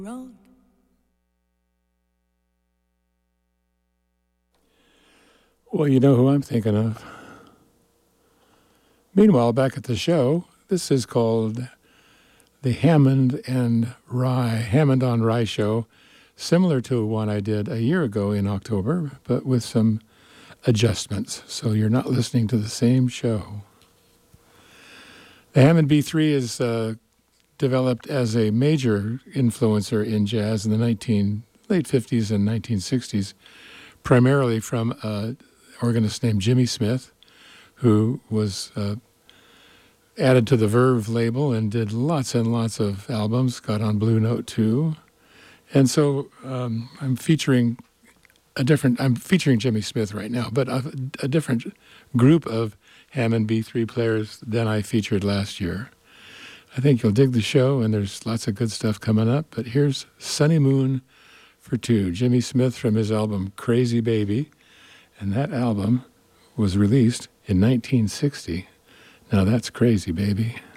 Road. Well, you know who I'm thinking of. Meanwhile, back at the show, this is called the Hammond on Rye show, similar to one I did a year ago in October, but with some adjustments. So you're not listening to the same show. The Hammond B3 is developed as a major influencer in jazz in the late 50s and 1960s, primarily from an organist named Jimmy Smith, who was added to the Verve label and did lots and lots of albums, got on Blue Note too. And so I'm featuring Jimmy Smith right now, but a different group of Hammond B3 players than I featured last year. I think you'll dig the show, and there's lots of good stuff coming up. But here's Sunny Moon for Two, Jimmy Smith from his album Crazy Baby. And that album was released in 1960. Now that's crazy, baby.